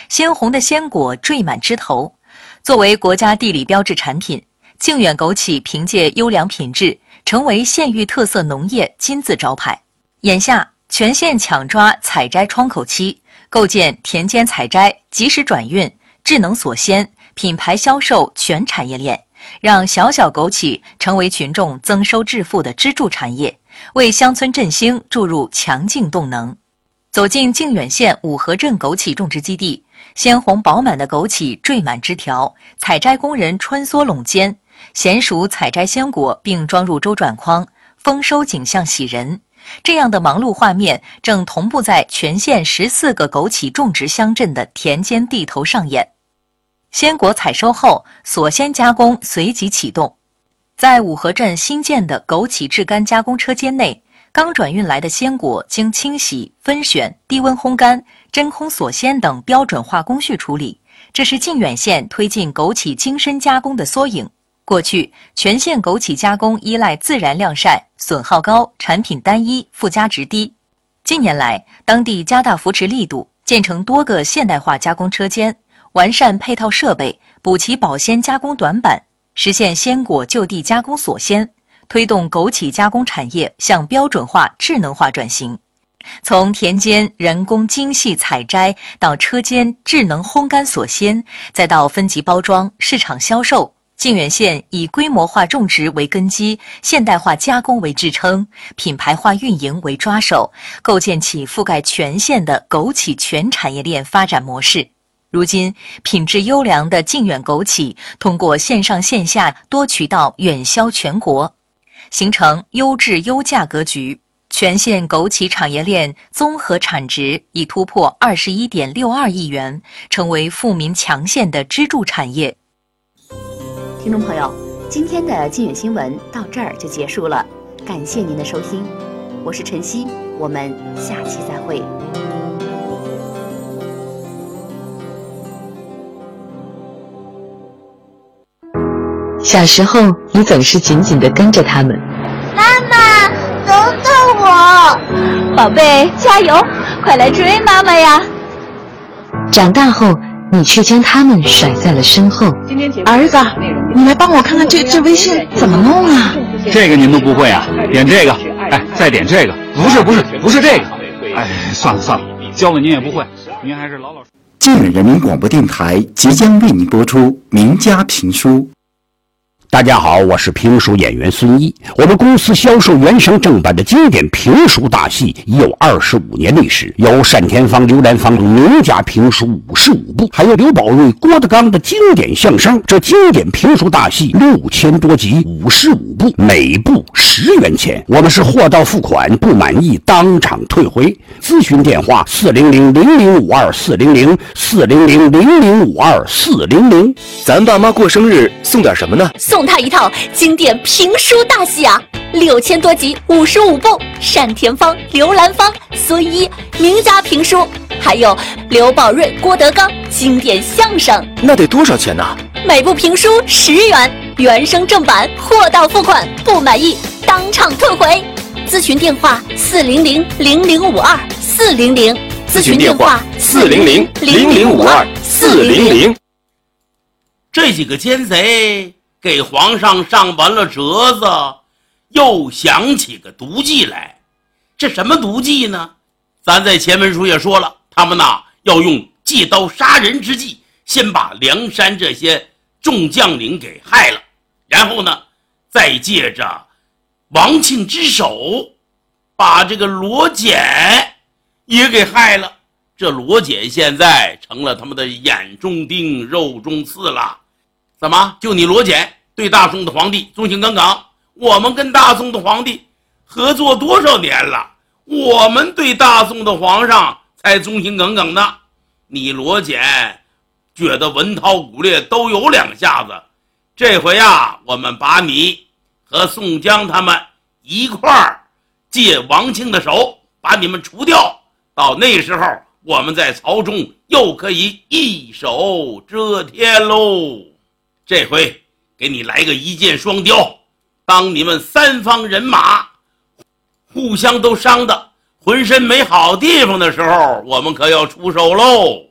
鲜红的鲜果缀满枝头。作为国家地理标志产品，靖远枸杞凭借优良品质，成为县域特色农业金字招牌。眼下，全县抢抓采摘窗口期，构建田间采摘、及时转运、智能锁鲜、品牌销售全产业链，让小小枸杞成为群众增收致富的支柱产业，为乡村振兴注入强劲动能。走进靖远县五河镇枸杞种植基地，鲜红饱满的枸杞缀满枝条，采摘工人穿梭垄间，娴熟采摘鲜果并装入周转筐，丰收景象喜人。这样的忙碌画面正同步在全县14个枸杞种植乡镇的田间地头上演。鲜果采收后，锁鲜加工随即启动。在五河镇新建的枸杞制干加工车间内，刚转运来的鲜果经清洗、分选、低温烘干、真空锁鲜等标准化工序处理，这是靖远县推进枸杞精深加工的缩影。过去，全县枸杞加工依赖自然晾晒，损耗高，产品单一，附加值低。近年来，当地加大扶持力度，建成多个现代化加工车间，完善配套设备，补齐保鲜加工短板，实现鲜果就地加工锁鲜，推动枸杞加工产业向标准化、智能化转型。从田间人工精细采摘到车间智能烘干锁鲜，再到分级包装、市场销售，靖远县以规模化种植为根基，现代化加工为支撑，品牌化运营为抓手，构建起覆盖全县的枸杞全产业链发展模式。如今，品质优良的靖远枸杞通过线上线下多渠道远销全国，形成优质优价格局。全县枸杞产业链综合产值已突破21.62亿元，成为富民强县的支柱产业。 听众朋友，今天的靖远新闻到这儿就结束了，感谢您的收听，我是晨曦，我们下期再会。 小时候，你总是紧紧地跟着他们。 妈妈，等等我！ 宝贝，加油，快来追妈妈呀！ 长大后，你却将他们甩在了身后。 儿子，你来帮我看看这微信怎么弄啊？ 这个您都不会啊？点这个，哎，再点这个，不是这个，哎，算了，教了您也不会，您还是老实。 靖远人民广播电台即将为您播出名家评书。 大家好，我是评书演员孙一。我们公司销售原声正版的经典评书大戏已有25年历史，有单田芳、刘兰芳名家评书55部，还有刘宝瑞、郭德纲的经典相声。这经典评书大戏6000多集，55部，每部10元钱。我们是货到付款，不满意当场退回。咨询电话400-0052-400，400-0052-400。 咱爸妈过生日送点什么呢？ 送他一套经典评书大戏啊，6000多集，55部，单田芳、刘兰芳、孙一名家评书，还有刘宝瑞、郭德纲经典相声。 那得多少钱呢？ 每部评书10元，原声正版，货到付款，不满意当场退回。咨询电话400-0052-400， 咨询电话400-0052-400。 这几个奸贼给皇上上完了折子，又想起个毒计来。这什么毒计呢？咱在前文书也说了，他们要用借刀杀人之计，先把梁山这些众将领给害了，然后呢，再借着王庆之手把这个罗简也给害了。这罗简现在成了他们的眼中钉肉中刺了。怎么就你罗简对大宋的皇帝忠心耿耿？我们跟大宋的皇帝合作多少年了，我们对大宋的皇上才忠心耿耿呢。你罗简觉得文韬武略都有2下子，这回我们把你和宋江他们一块儿借王庆的手，把你们除掉。到那时候，我们在朝中又可以一手遮天喽。这回给你来个一箭双雕，当你们3方人马互相都伤的浑身没好地方的时候，我们可要出手喽。